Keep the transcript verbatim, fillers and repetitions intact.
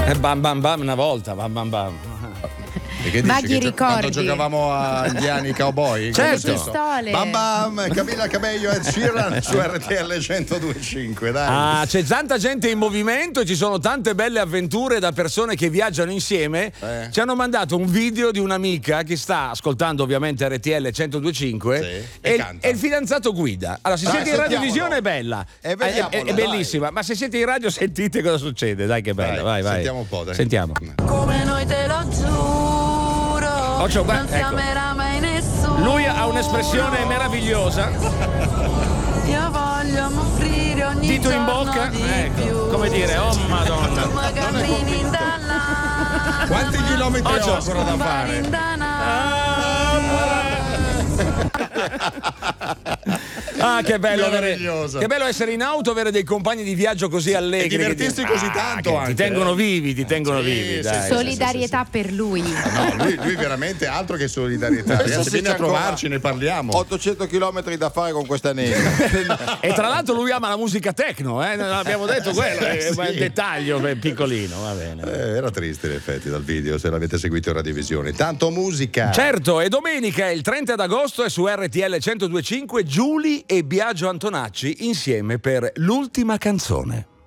Eh, bam bam bam una volta, bam bam bam. E che Vaghi dici? Che ricordi. quando giocavamo a indiani cowboy? Certo. Pistole. Bam bam, Camilla Cabello e Sheeran su R T L centodue e cinque, dai. Ah, c'è tanta gente in movimento e ci sono tante belle avventure da persone che viaggiano insieme. Eh. Ci hanno mandato un video di un'amica che sta ascoltando ovviamente R T L centodue e cinque Sì, e, e il- canta. e il fidanzato guida. Allora, se Dai, siete in sentiamolo. radiovisione è bella, E è, vediamolo, è- è bellissima, ma se siete in radio sentite cosa succede. Dai, che bella, Dai, vai, vai. sentiamo un po', dai. Sentiamo. Come noi te lo giuro, Occhio, guarda, non si ecco. amerà mai nessuno. Lui ha un'espressione meravigliosa. Io voglio offrire ogni Dito in giorno bocca, di ecco, più. come dire, oh madonna. Come cammini in dalla. Quanti chilometri Occhio. ho ancora da fare? Ah, che bello avere, Meraviglioso. che bello essere in auto, avere dei compagni di viaggio così allegri. E divertirsi che ti- così Ah, tanto che anche, ti tengono eh. vivi, ti tengono Sì, vivi. sì, Dai. sì, Solidarietà per lui. No, lui, lui veramente altro che solidarietà. Pensa Ragazzi, se vieni a c'è ancora trovarci, ne parliamo. ottocento chilometri da fare con questa neve. E tra l'altro lui ama la musica techno, eh? Non abbiamo detto quello, è Sì. un dettaglio eh, piccolino, va bene. Eh, era triste in effetti dal video, se l'avete seguito in radiovisione. Tanto musica. Certo, e domenica il trenta d'agosto è su R T L centodue e cinque Giuli e Biagio Antonacci insieme per l'ultima canzone.